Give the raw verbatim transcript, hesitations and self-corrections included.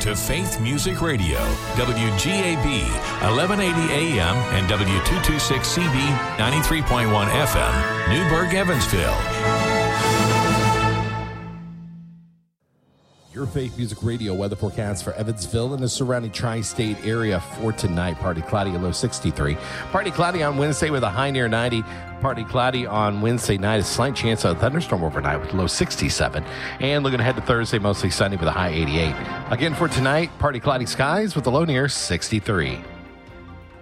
to Faith Music Radio, W G A B, eleven eighty A M and W two twenty-six C B, ninety-three point one F M, Newburgh, Evansville. Your Faith Music Radio weather forecast for Evansville and the surrounding tri-state area for tonight. Partly cloudy, a low sixty-three. Partly cloudy on Wednesday with a high near ninety. Partly cloudy on Wednesday night. A slight chance of a thunderstorm overnight with a low sixty-seven. And looking ahead to Thursday, mostly sunny with a high eighty-eight. Again for tonight, partly cloudy skies with a low near sixty-three.